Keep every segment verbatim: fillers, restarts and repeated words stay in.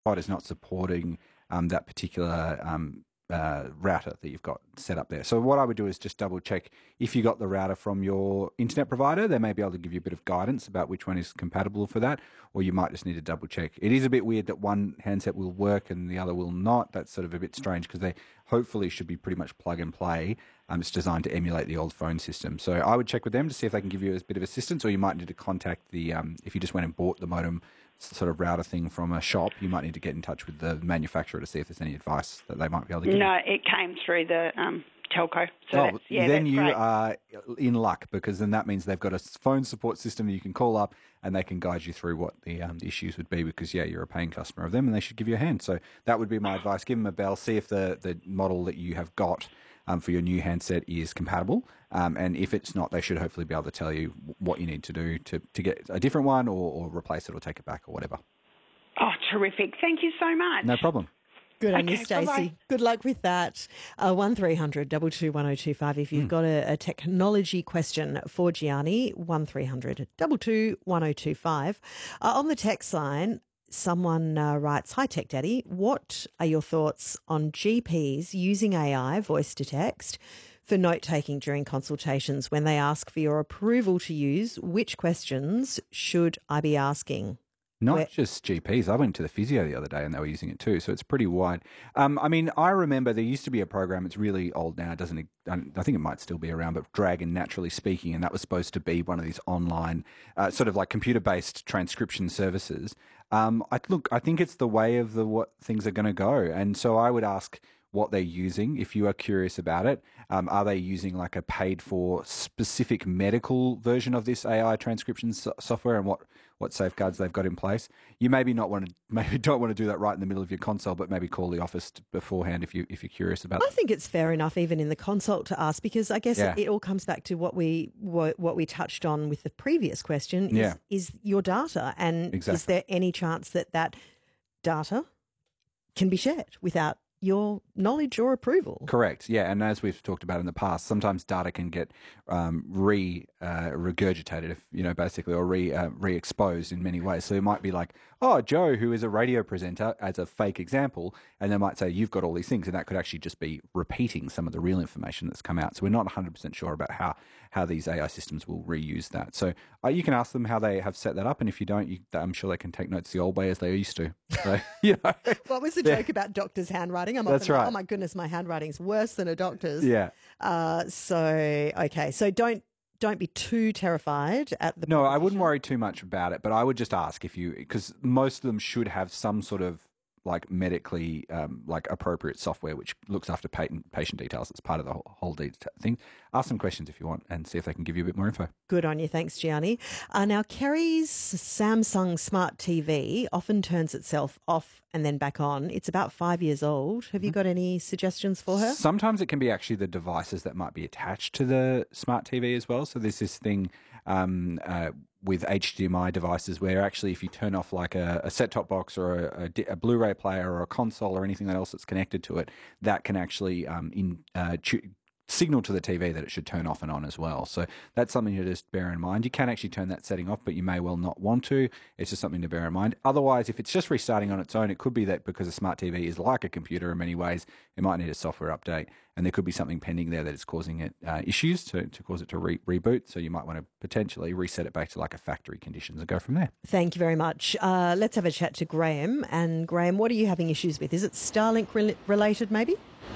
pod is not supporting um, that particular um, uh, router that you've got set up there. So what I would do is just double check if you got the router from your internet provider. They may be able to give you a bit of guidance about which one is compatible for that, or you might just need to double check. It is a bit weird that one handset will work and the other will not. That's sort of a bit strange because they hopefully should be pretty much plug and play. Um, it's designed to emulate the old phone system. So I would check with them to see if they can give you a bit of assistance, or you might need to contact the, um, if you just went and bought the modem sort of router thing from a shop, you might need to get in touch with the manufacturer to see if there's any advice that they might be able to give you. No, it came through the um, telco. So oh, that's, yeah, then that's you great. are in luck, because then that means they've got a phone support system that you can call up and they can guide you through what the, um, the issues would be, because, yeah, you're a paying customer of them and they should give you a hand. So that would be my advice. Give them a bell, see if the, the model that you have got um, for your new handset is compatible. Um, and if it's not, they should hopefully be able to tell you what you need to do to, to get a different one, or, or replace it or take it back or whatever. Oh, terrific. Thank you so much. No problem. Good on you, Okay, Stacey. bye-bye. Good luck with that. Uh, one three hundred two two one oh two five if you've Mm. got a, a technology question for Gianni, one three hundred two two one oh two five. Uh, on the text line, someone uh, writes, "Hi, Tech Daddy. What are your thoughts on G Ps using A I, voice to text, for note-taking during consultations when they ask for your approval to use? Which questions should I be asking?" Not Where- just G Ps. I went to the physio the other day and they were using it too, so it's pretty wide. Um, I mean, I remember there used to be a program, it's really old now, it doesn't, I think it might still be around, but Dragon Naturally Speaking, and that was supposed to be one of these online, uh, sort of like computer-based transcription services. Um, I, look, I think it's the way of the what things are going to go, and so I would ask what they're using if you are curious about it. Um, are they using like a paid-for specific medical version of this A I transcription so- software, and what what safeguards they've got in place? You maybe not want to, maybe don't want to do that right in the middle of your consult, but maybe call the office beforehand if you if you're curious about I that. think it's fair enough, even in the consult, to ask, because I guess Yeah. it, it all comes back to what we what, what we touched on with the previous question. Is, Yeah. is your data, and is Exactly. there any chance that that data can be shared without your knowledge or approval? Correct. Yeah, and as we've talked about in the past, sometimes data can get um, re uh, regurgitated, if you know, basically, or re uh, re-exposed in many ways. So it might be like, oh, Joe, who is a radio presenter, as a fake example, and they might say you've got all these things, and that could actually just be repeating some of the real information that's come out. So we're not one hundred percent sure about how how these A I systems will reuse that. So uh, you can ask them how they have set that up, and if you don't, you, I'm sure they can take notes the old way as they used to. So you know, What was the Yeah. joke about doctors' handwriting? I'm That's often like, right. oh my goodness, my handwriting's worse than a doctor's. yeah. Uh, so okay, so don't don't be too terrified at the. No, I wouldn't proposition. worry too much about it, but I would just ask if you, because most of them should have some sort of like medically um, like appropriate software which looks after patent, patient details. It's part of the whole, whole de- thing. Ask some questions if you want and see if they can give you a bit more info. Good on you. Thanks, Gianni. Uh, now, Kerry's Samsung Smart T V often turns itself off and then back on. It's about five years old. Have you got any suggestions for her? Sometimes it can be actually the devices that might be attached to the smart T V as well. So there's this thing um, uh, with H D M I devices where actually if you turn off like a, a set-top box or a, a di- a Blu-ray player or a console or anything else that's connected to it, that can actually um, in uh, tu- signal to the T V that it should turn off and on as well. So that's something to just bear in mind. You can actually turn that setting off, but you may well not want to. It's just something to bear in mind. Otherwise, if it's just restarting on its own, it could be that because a smart T V is like a computer in many ways, it might need a software update, and there could be something pending there that is causing it uh, issues to, to cause it to re- reboot. So you might want to potentially reset it back to like a factory conditions and go from there. Thank you very much. Uh, let's have a chat to Graham. And Graham, what are you having issues with? Is it Starlink re- related, maybe?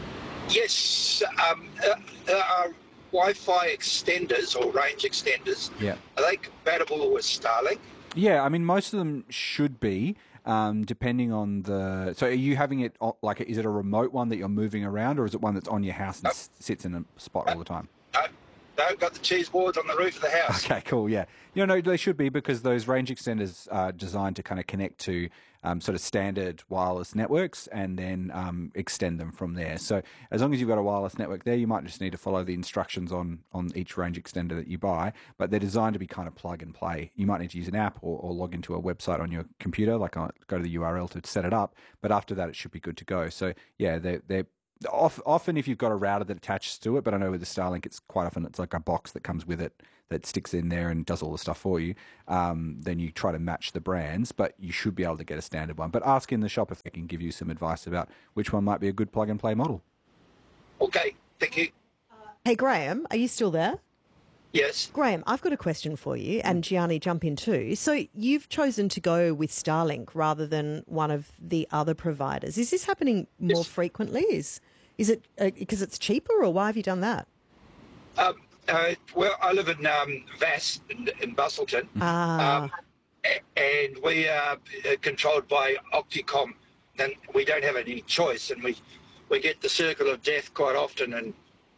Yes, um, uh, uh, Wi-Fi extenders or range extenders, Yeah. are they compatible with Starlink? Yeah, I mean, most of them should be, um, depending on the... So are you having it, o- like, is it a remote one that you're moving around, or is it one that's on your house and s- sits in a spot all the time? No, no, got the cheese boards on the roof of the house. Okay, cool, yeah. You know, they should be, because those range extenders are designed to kind of connect to um, sort of standard wireless networks and then um, extend them from there. So as long as you've got a wireless network there, you might just need to follow the instructions on, on each range extender that you buy, but they're designed to be kind of plug and play. You might need to use an app or, or log into a website on your computer, like uh, go to the U R L to set it up, but after that it should be good to go. So yeah, they're, they're off, often if you've got a router that attaches to it, but I know with the Starlink, it's quite often it's like a box that comes with it that sticks in there and does all the stuff for you. Um, then you try to match the brands, but you should be able to get a standard one. But ask in the shop if they can give you some advice about which one might be a good plug and play model. Okay, thank you. Hey, Graham, are you still there? Yes. Graham, I've got a question for you, and Gianni, jump in too. So you've chosen to go with Starlink rather than one of the other providers. Is this happening more Yes. frequently? Is is it because it's cheaper, or why have you done that? Um, uh, well, I live in um, Vass in, in Bustleton, Ah, um, a- and we are uh, controlled by Octicom, and we don't have any choice, and we we get the circle of death quite often, and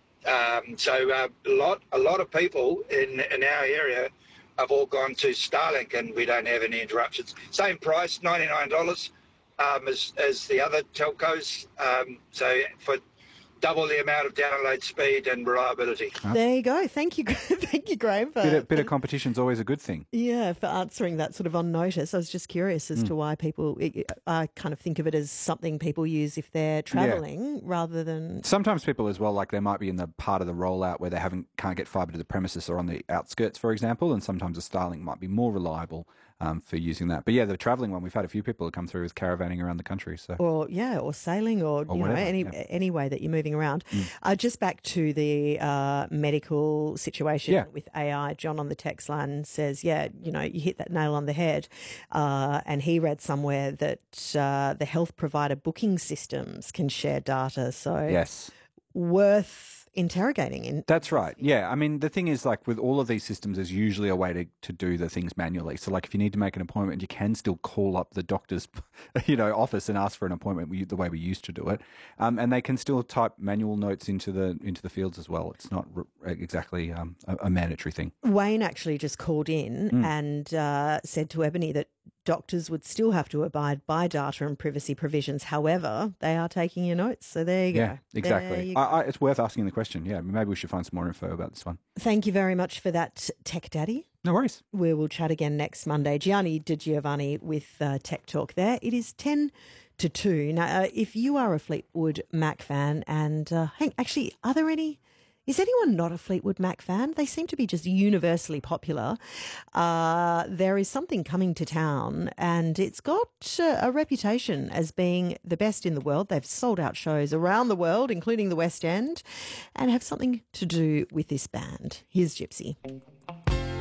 um, so uh, a lot a lot of people in in our area have all gone to Starlink, and we don't have any interruptions. Same price, ninety-nine dollars, um, as as the other telcos. Um, so for double the amount of download speed and reliability. there you go. Thank you, thank you, Graham, for Bit of, bit of competition's always a good thing. yeah for answering that sort of on notice. I was just curious as to why people. I kind of think of it as something people use if they're travelling rather than. Sometimes people as well, like they might be in the part of the rollout where they haven't can't get fibre to the premises or on the outskirts, for example, and sometimes a Starlink might be more reliable um, for using that. But yeah, the travelling one, we've had a few people come through with caravanning around the country. So Or yeah, or sailing, or, Or you whatever, know, any yeah. any way that you're moving around. Uh, just back to the uh, medical situation Yeah. with A I. John on the text line says, "Yeah, you know, you hit that nail on the head." Uh, and he read somewhere that uh, the health provider booking systems can share data, so yes. worth interrogating. In That's right. Yeah. I mean, the thing is, like, with all of these systems, there's usually a way to, to do the things manually. So, like, if you need to make an appointment, you can still call up the doctor's, you know, office and ask for an appointment we- the way we used to do it. Um, and they can still type manual notes into the into the fields as well. It's not re- exactly um, a, a mandatory thing. Wayne actually just called in Mm. and uh, said to Ebony that doctors would still have to abide by data and privacy provisions. However, they are taking your notes. So there you go. Yeah, There exactly. you go. I, I, it's worth asking the question. Yeah, maybe we should find some more info about this one. Thank you very much for that, Tech Daddy. No worries. We will chat again next Monday. Gianni Di Giovanni with uh, Tech Talk there. It is ten to two. Now, uh, if you are a Fleetwood Mac fan, and uh, hang, actually, are there any... Is anyone not a Fleetwood Mac fan? They seem to be just universally popular. Uh, there is something coming to town, and it's got uh, a reputation as being the best in the world. They've sold out shows around the world, including the West End, and have something to do with this band. Here's Gypsy.